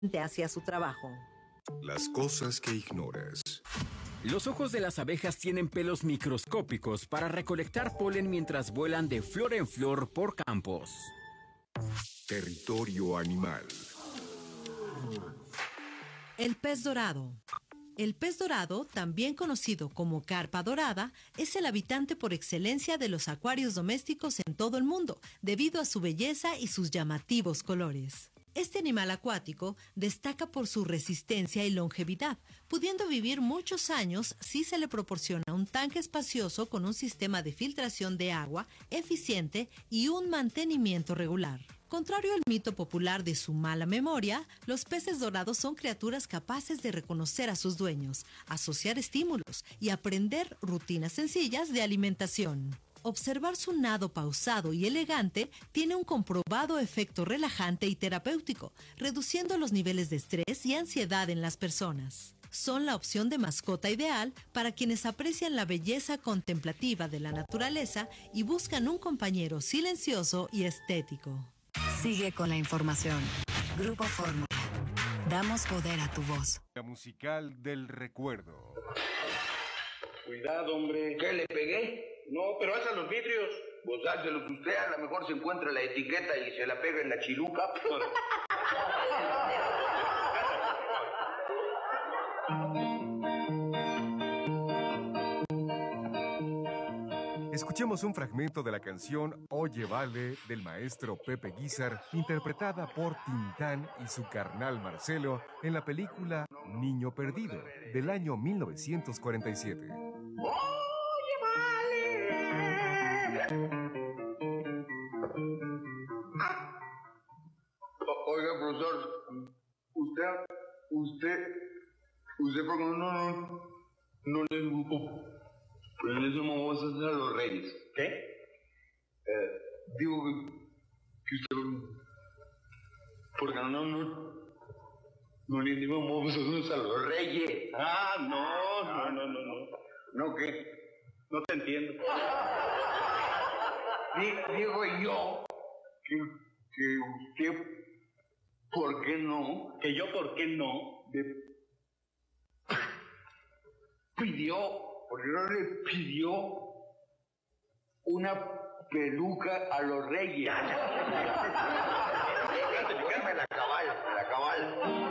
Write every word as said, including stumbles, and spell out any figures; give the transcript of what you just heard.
hacia su trabajo. Las cosas que ignoras. Los ojos de las abejas tienen pelos microscópicos para recolectar polen mientras vuelan de flor en flor por campos. Territorio animal. El pez dorado. El pez dorado, también conocido como carpa dorada, es el habitante por excelencia de los acuarios domésticos en todo el mundo, debido a su belleza y sus llamativos colores. Este animal acuático destaca por su resistencia y longevidad, pudiendo vivir muchos años si se le proporciona un tanque espacioso con un sistema de filtración de agua eficiente y un mantenimiento regular. Contrario al mito popular de su mala memoria, los peces dorados son criaturas capaces de reconocer a sus dueños, asociar estímulos y aprender rutinas sencillas de alimentación. Observar su nado pausado y elegante tiene un comprobado efecto relajante y terapéutico, reduciendo los niveles de estrés y ansiedad en las personas. Son la opción de mascota ideal para quienes aprecian la belleza contemplativa de la naturaleza y buscan un compañero silencioso y estético. Sigue con la información. Grupo Fórmula. Damos poder a tu voz. La musical del recuerdo. Cuidado, hombre. ¿Qué, le pegué? No, pero alza los vidrios. Pues hácelo que usted, a lo mejor se encuentra la etiqueta y se la pega en la chiluca. Escuchemos un fragmento de la canción Oye Vale del maestro Pepe Guizar, interpretada por Tintán y su carnal Marcelo en la película Niño Perdido, del año mil novecientos cuarenta y siete. ¡Oye, Vale! Ah. Oiga, profesor, usted, usted, usted, ¿por qué no, no, no le dibujo? Pero en eso vamos a hacer a los reyes. ¿Qué? Eh, digo que, que usted... Porque no, no, no... No le dimos vamos a los reyes. Ah, no, no, no, no, no. ¿No qué? No te entiendo. D- digo yo que, que usted... ¿Por qué no? Que yo, ¿por qué no? De... pidió... Porque no le pidió una peluca a los reyes. Déjame la cabal, la cabal.